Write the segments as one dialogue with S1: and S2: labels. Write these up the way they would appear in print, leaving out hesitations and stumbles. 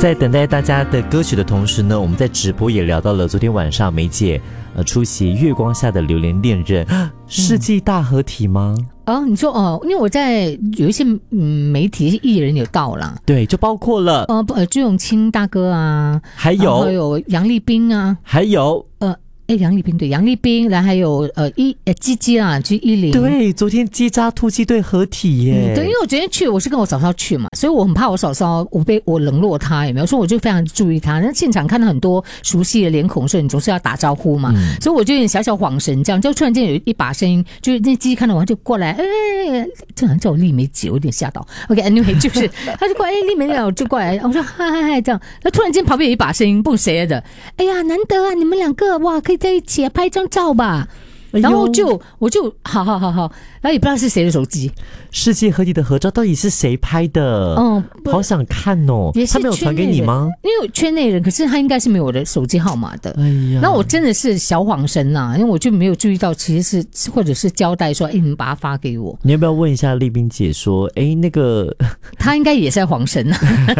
S1: 在等待大家的歌曲的同时呢，我们在直播也聊到了昨天晚上梅姐出席月光下的榴莲恋人世纪大合体吗？
S2: 你说因为我在有一些媒体艺人有到啦，
S1: 对，就包括了
S2: 朱永清大哥啊，
S1: 还有
S2: 杨丽冰啊，
S1: 还有
S2: 杨丽冰，然后还有鸡鸡啊，就10，
S1: 对，昨天鸡渣突击队合体耶，
S2: 对，因为我昨天去，我是跟我嫂嫂去嘛，所以我很怕我嫂嫂我冷落她，有没有？所以我就非常注意她。那现场看到很多熟悉的脸孔，所以你总是要打招呼嘛，所以我就有点小小恍神，这样就突然间有一把声音，就是那鸡看到我就过来，这好像叫我丽梅姐，我有点吓到。OK，anyway， 就是他就过来，丽梅姐，我就过来，我说嗨这样，那突然间旁边有一把声音，不谁来的？哎呀，难得啊，你们两个哇，可以在一起拍一张照吧。然后我就好，然后也不知道是谁的手机，
S1: 世纪合体的合照到底是谁拍的？好想看哦。他没有传给你吗？
S2: 因为圈内人，可是他应该是没有我的手机号码的。哎呀，那我真的是小恍神啦，因为我就没有注意到，其实是或者是交代说，你们把它发给我。
S1: 你要不要问一下丽冰姐说，那个
S2: 他应该也是在恍神啊。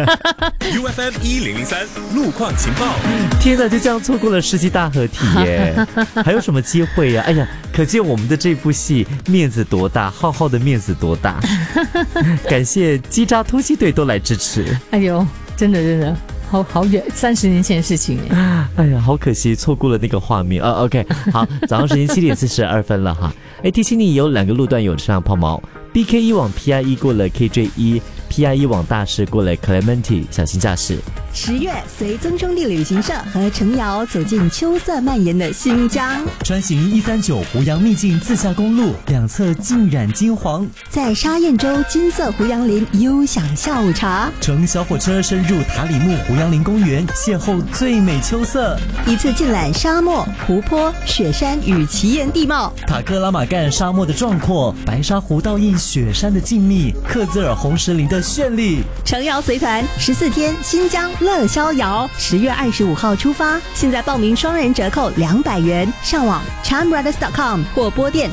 S3: UFM 1003路况情报。
S1: 天哪，就这样错过了世纪大合体耶！还有什么机会呀？哎呀，可见我们的这部戏面子多大，浩浩的面子多大。感谢鸡渣突击队都来支持。
S2: 哎呦，真的好远，30年前的事情耶。
S1: 哎呀，好可惜错过了那个画面啊。OK， 好，早上时间7点42分了哈。提醒你有2个路段有车辆抛锚，BK1往 PI1 过了 KJ1，PI1 往大士过了 Clementi， 小心驾驶。
S4: 10月，随曾兄弟旅行社和程瑶走进秋色蔓延的新疆，
S5: 穿行139湖洋秘境自驾公路，两侧浸染金黄，
S4: 在沙燕洲金色湖洋林悠享下午茶，
S5: 乘小火车深入塔里木湖洋林公园，邂逅最美秋色，
S4: 一次尽览沙漠、湖泊、雪山与奇岩地貌，
S5: 塔克拉玛干沙漠的壮阔，白沙湖倒映雪山的静谧，克孜尔红石林的绚丽。
S4: 程瑶随团14天新疆乐逍遥，10月25号出发，现在报名双人折扣200元，上网 charmbrothers.com 或拨电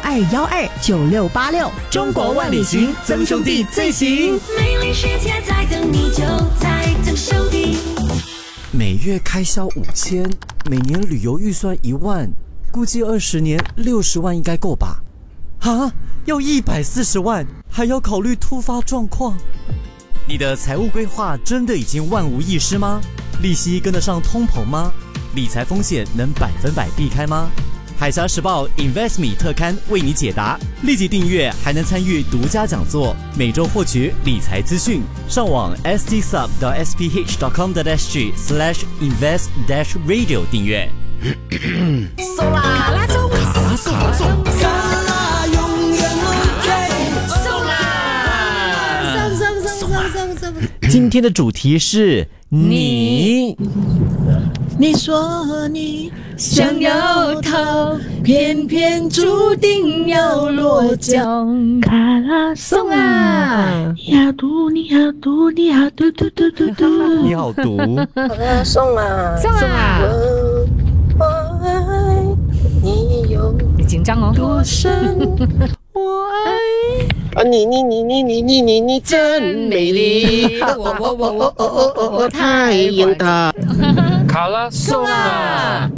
S4: 62129686。
S5: 中国万里行，曾兄弟最行。
S6: 美丽世界在等你，就在曾兄弟。
S7: 每月开销5000，每年旅游预算1万，估计20年60万应该够吧？要140万，还要考虑突发状况。你的财务规划真的已经万无一失吗？利息跟得上通膨吗？理财风险能100%避开吗？海峡时报 InvestMe 特刊为你解答，立即订阅还能参与独家讲座，每周获取理财资讯。上网 stsub.sph.com.sg/invest-radio 订阅。
S6: 送啦，卡拉送，卡拉送，卡拉永远 OK， 送啦，送。
S1: 今天的主题是你
S8: 说你想要逃，偏偏注定要落脚。卡拉送啊，你好毒，你好毒，你好毒毒毒毒毒，
S1: 你好毒。
S8: 送啊，
S2: 送啊，
S8: 我爱你有
S2: 你紧张哦，
S8: 多深？我爱你真美丽，我太勇敢。
S9: 卡拉送啊。